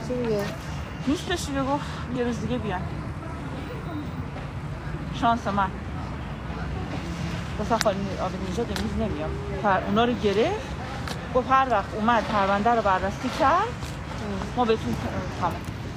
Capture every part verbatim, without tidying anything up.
چی میگه؟ نیستش دیگه، گفت یه روز دیگه بیان. شانس من مثلا خالی آبی نژاد امروز نمیام. اونا رو گرفت، گفت هر وقت اومد پرونده رو بررسی کرد ما بهتون تمام.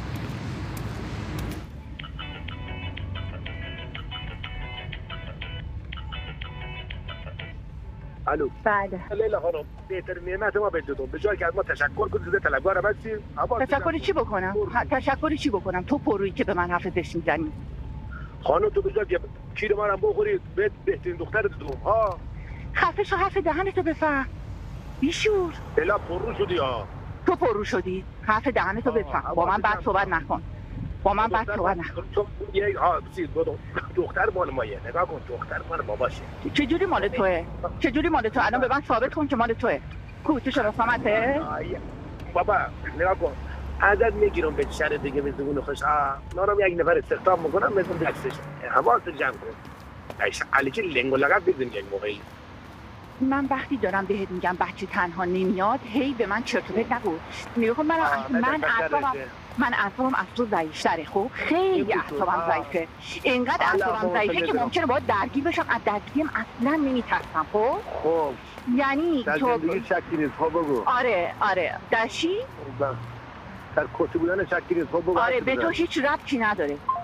الو. بله. لیلا خانم بهترین نعمت ما بدونم به جای که از ما تشکر کنید زده طلبکار هستیم. تشکر چی بکنم؟ تشکر چی بکنم؟ تو پرویی که به من حرف دش میزنی. خانم تو بذار که کیر ما رو بخورید به بهترین دختر دوم ها. خفه شو، حرف دهنتو بفهم. بیشور. الا پررو شدی ها. تو پررو شدی. حرف دهنتو بفهم. با من بعد صحبت نکن. با من بعد صحبت نکن. تو یه ها بسید دختر مال مایه، نگاه کن دختر مال باباشه. چجوری مال توئه؟ چجوری مال تو؟ الان به من ثابت کن که مال توئه. کو تو شناسامته؟ بابا نگاه کن. ازت میگیرم به شهر دیگه میزونه خوش ها. نارم یک نفر استخدام میکنم مثل دستش. حواست جمع کن. ایش علی که لنگو لگا بدون یک موقعی. من وقتی دارم بهت میگم بچه تنها نمیاد هی به من چرت و پرت نگو. نگاه کن من من اعصابم من اعصابم از تو ضعیف‌تره. خب خیلی اعصابم ضعیفه. اینقدر اعصابم ضعیفه که ممکنه باید درگیر بشم. از درگیرم اصلا نمیترسم. خب خب یعنی در تو زندگی شکی نیست. خب بگو. آره آره در چی؟ در کتی بودن شکی نیست. خب بگو. آره به تو هیچ ربطی نداره.